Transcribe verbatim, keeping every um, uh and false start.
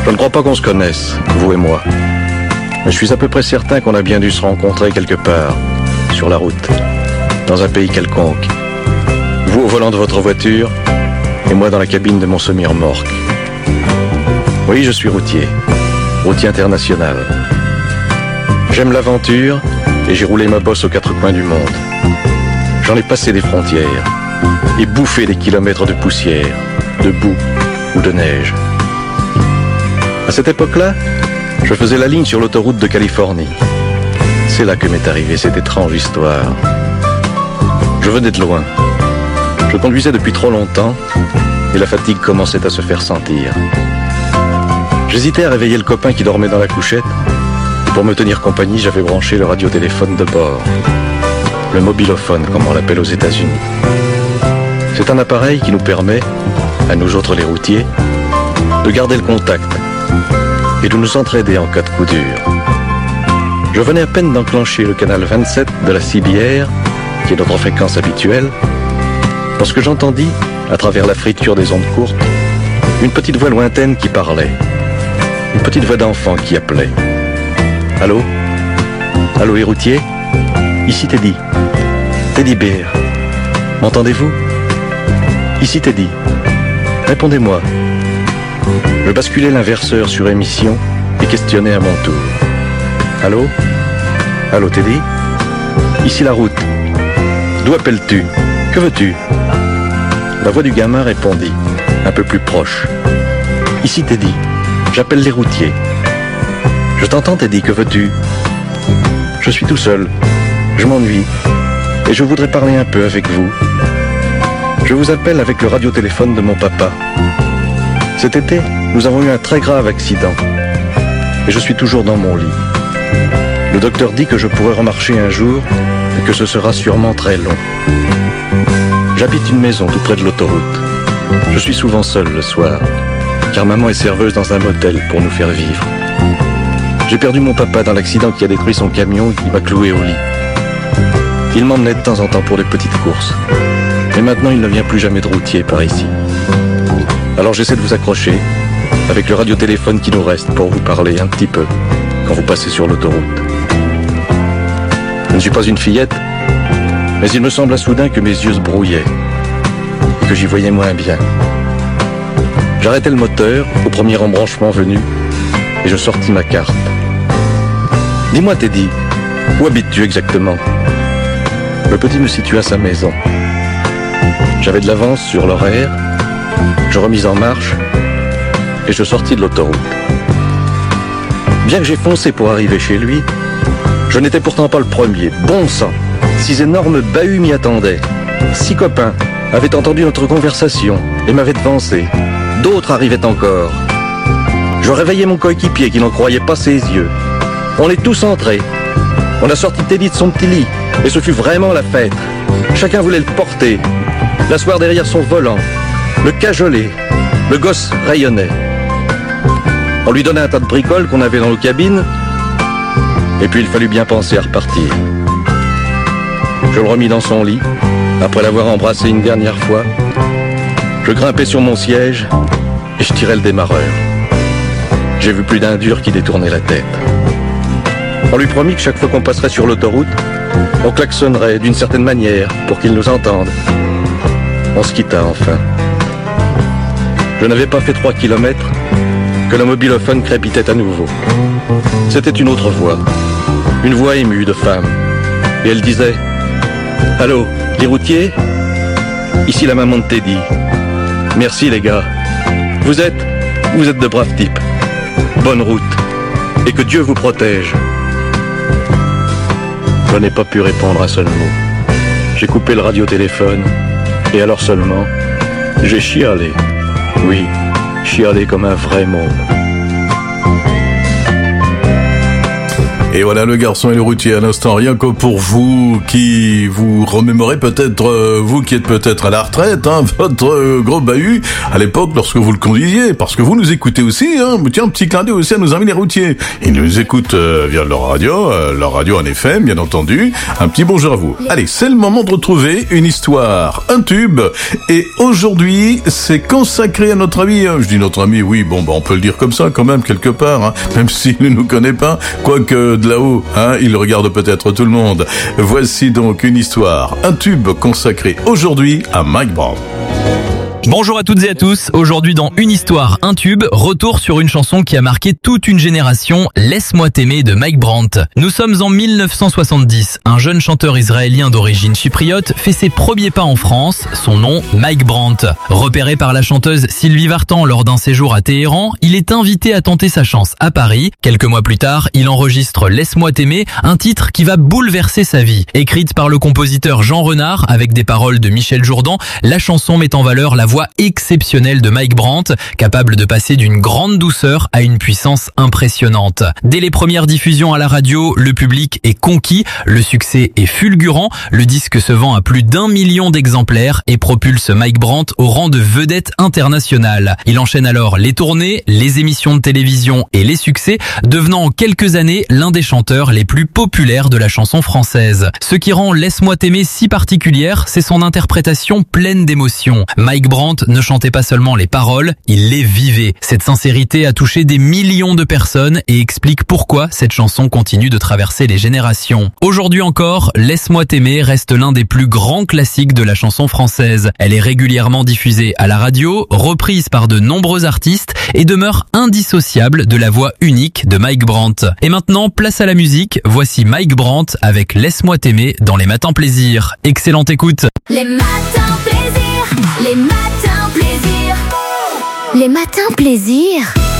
Je ne crois pas qu'on se connaisse, vous et moi. Mais je suis à peu près certain qu'on a bien dû se rencontrer quelque part, sur la route, dans un pays quelconque. Vous au volant de votre voiture, et moi dans la cabine de mon semi-remorque. Oui, je suis routier, routier international. J'aime l'aventure, et j'ai roulé ma bosse aux quatre coins du monde. J'en ai passé des frontières, et bouffé des kilomètres de poussière, de boue ou de neige. À cette époque-là, je faisais la ligne sur l'autoroute de Californie. C'est là que m'est arrivée cette étrange histoire. Je venais de loin. Je conduisais depuis trop longtemps et la fatigue commençait à se faire sentir. J'hésitais à réveiller le copain qui dormait dans la couchette. Et pour me tenir compagnie, j'avais branché le radiotéléphone de bord. Le mobilophone, comme on l'appelle aux États-Unis. C'est un appareil qui nous permet, à nous autres les routiers, de garder le contact et de nous entraider en cas de coup dur. Je venais à peine d'enclencher le canal vingt-sept de la C B R, qui est notre fréquence habituelle, lorsque j'entendis, à travers la friture des ondes courtes, une petite voix lointaine qui parlait. Une petite voix d'enfant qui appelait. Allô? Allô les routiers? Ici Teddy. Teddy Bear. M'entendez-vous? Ici Teddy. Répondez-moi. Je basculais l'inverseur sur émission et questionnais à mon tour. Allô? Allô Teddy? Ici la route. D'où appelles-tu? Que veux-tu? La voix du gamin répondit, un peu plus proche. Ici Teddy. J'appelle les routiers. Je t'entends Teddy, que veux-tu? Je suis tout seul. Je m'ennuie. Et je voudrais parler un peu avec vous. Je vous appelle avec le radiotéléphone de mon papa. Cet été, nous avons eu un très grave accident. Et je suis toujours dans mon lit. Le docteur dit que je pourrai remarcher un jour et que ce sera sûrement très long. J'habite une maison tout près de l'autoroute. Je suis souvent seul le soir, car maman est serveuse dans un motel pour nous faire vivre. J'ai perdu mon papa dans l'accident qui a détruit son camion et qui m'a cloué au lit. Il m'emmenait de temps en temps pour des petites courses. Mais maintenant, il ne vient plus jamais de routier par ici. Alors j'essaie de vous accrocher, avec le radiotéléphone qui nous reste, pour vous parler un petit peu, quand vous passez sur l'autoroute. Je ne suis pas une fillette, mais il me sembla soudain que mes yeux se brouillaient, et que j'y voyais moins bien. J'arrêtai le moteur, au premier embranchement venu, et je sortis ma carte. Dis-moi Teddy, où habites-tu exactement? Le petit me situa sa maison. J'avais de l'avance sur l'horaire, je remis en marche et je sortis de l'autoroute. Bien que j'ai foncé pour arriver chez lui, je n'étais pourtant pas le premier. Bon sang, six énormes bahuts m'y attendaient. Six copains avaient entendu notre conversation et m'avaient devancé. D'autres arrivaient encore. Je réveillais mon coéquipier qui n'en croyait pas ses yeux. On est tous entrés. On a sorti Teddy de son petit lit et ce fut vraiment la fête. Chacun voulait le porter, l'asseoir derrière son volant, le cajoler. Le gosse rayonnait. On lui donnait un tas de bricoles qu'on avait dans nos cabines et puis il fallut bien penser à repartir. Je le remis dans son lit, après l'avoir embrassé une dernière fois. Je grimpais sur mon siège et je tirais le démarreur. J'ai vu plus d'un dur qui détournait la tête. On lui promit que chaque fois qu'on passerait sur l'autoroute, on klaxonnerait d'une certaine manière pour qu'il nous entende. On se quitta enfin. Je n'avais pas fait trois kilomètres que le mobilophone crépitait à nouveau. C'était une autre voix, une voix émue de femme. Et elle disait « Allô, les routiers? Ici la maman de Teddy. Merci les gars. Vous êtes, vous êtes de braves types. Bonne route. Et que Dieu vous protège. » Je n'ai pas pu répondre un seul mot. J'ai coupé le radiotéléphone, et alors seulement, j'ai chialé. Oui, chialé comme un vrai môme. Et voilà le garçon et le routier à l'instant, rien que pour vous qui vous remémorez peut-être, euh, vous qui êtes peut-être à la retraite, hein, votre euh, gros bahut à l'époque lorsque vous le conduisiez, parce que vous nous écoutez aussi, hein, tiens, un petit clin d'œil aussi à nos amis les routiers. Ils nous écoutent euh, via leur radio, euh, leur radio en F M, bien entendu. Un petit bonjour à vous. Allez, c'est le moment de retrouver une histoire, un tube, et aujourd'hui, c'est consacré à notre ami, hein, je dis notre ami, oui, bon, bah, on peut le dire comme ça quand même, quelque part, hein, même s'il ne nous connaît pas, quoique de là-haut, hein, il regarde peut-être tout le monde. Voici donc une histoire, un tube consacré aujourd'hui à Mike Brandt. Bonjour à toutes et à tous, aujourd'hui dans Une histoire, un tube, retour sur une chanson qui a marqué toute une génération, Laisse-moi t'aimer de Mike Brandt. Nous sommes en mille neuf cent soixante-dix, un jeune chanteur israélien d'origine chypriote fait ses premiers pas en France, son nom Mike Brandt. Repéré par la chanteuse Sylvie Vartan lors d'un séjour à Téhéran, il est invité à tenter sa chance à Paris. Quelques mois plus tard, il enregistre Laisse-moi t'aimer, un titre qui va bouleverser sa vie. Écrite par le compositeur Jean Renard avec des paroles de Michel Jourdan, la chanson met en valeur la voix exceptionnelle de Mike Brandt, capable de passer d'une grande douceur à une puissance impressionnante. Dès les premières diffusions à la radio, le public est conquis, le succès est fulgurant, le disque se vend à plus d'un million d'exemplaires et propulse Mike Brandt au rang de vedette internationale. Il enchaîne alors les tournées, les émissions de télévision et les succès, devenant en quelques années l'un des chanteurs les plus populaires de la chanson française. Ce qui rend Laisse-moi t'aimer si particulière, c'est son interprétation pleine d'émotion. Mike Brandt ne chantait pas seulement les paroles, il les vivait. Cette sincérité a touché des millions de personnes et explique pourquoi cette chanson continue de traverser les générations. Aujourd'hui encore, Laisse-moi t'aimer reste l'un des plus grands classiques de la chanson française. Elle est régulièrement diffusée à la radio, reprise par de nombreux artistes et demeure indissociable de la voix unique de Mike Brandt. Et maintenant, place à la musique, voici Mike Brandt avec Laisse-moi t'aimer dans Les Matins Plaisir. Excellente écoute. Les matins plaisir, les matins plaisir, les matins plaisir.